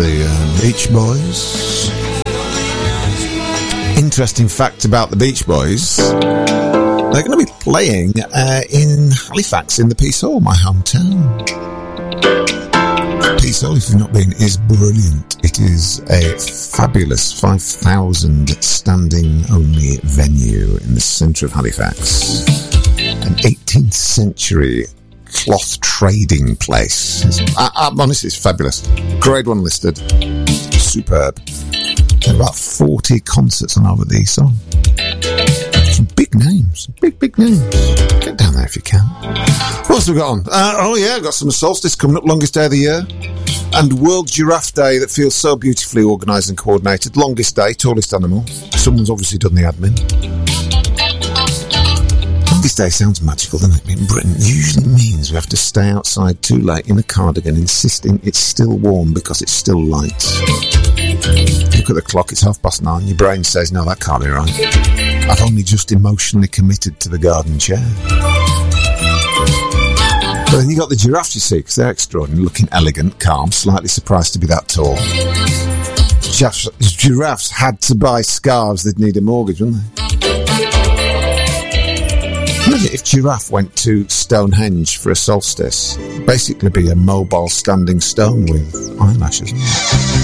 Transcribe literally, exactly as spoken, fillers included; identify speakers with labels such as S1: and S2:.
S1: the uh, Beach Boys. Interesting fact about the Beach Boys, they're going to be playing uh, in Halifax in the Peace Hall, my hometown. Peace Hall, if you've not been, is brilliant. It is a fabulous five thousand standing only venue in the centre of Halifax. An eighteenth century cloth trading place. It's, I, I, honestly, it's fabulous. Grade one listed. Superb. There are about forty concerts on over the East Side. Some big names. Big, big names. Get down there if you can. What else have we got on? Uh, oh, yeah, got some solstice coming up, longest day of the year. And World Giraffe Day that feels so beautifully organised and coordinated. Longest day, tallest animal. Someone's obviously done the admin. Longest day sounds magical, doesn't it? In Britain, it usually means we have to stay outside too late in a cardigan, insisting it's still warm because it's still light. Look at the clock, it's half past nine. Your brain says, no, that can't be right. I've only just emotionally committed to the garden chair. But then you got the giraffes, you see, because they're extraordinary, looking elegant, calm, slightly surprised to be that tall. Giraffes, giraffes had to buy scarves, they'd need a mortgage, wouldn't they? Imagine if giraffe went to Stonehenge for a solstice, basically be a mobile standing stone with eyelashes.